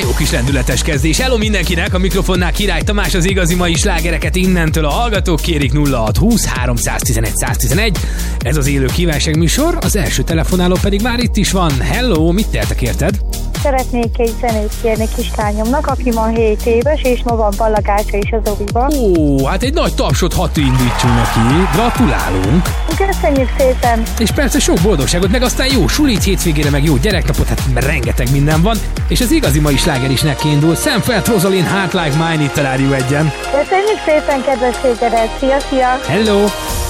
jó kis lendületes kezdés. Hello mindenkinek, a mikrofonnál Király Tamás, az igazi mai slágereket innentől a hallgatók kérik 0620 311 111. Ez az élő kívánságműsor, az első telefonáló pedig már itt is van. Hello, mit tehetek érted? Szeretnék egy zenét kérni kislányomnak, aki ma 7 éves, és ma van ballagása is az oviba. Ó, hát egy nagy tapsot hadd indítsunk neki. Gratulálunk! Köszönjük szépen! És persze sok boldogságot, meg aztán jó sulit hétvégére, meg jó gyereknapot, hát rengeteg minden van. És az igazi mai sláger is neki indul. Sam Felt, Rosalind, Heart Like Mine, itt a Rádió 1-en. Köszönjük szépen, kedves Szégered! Szia, szia! Hello!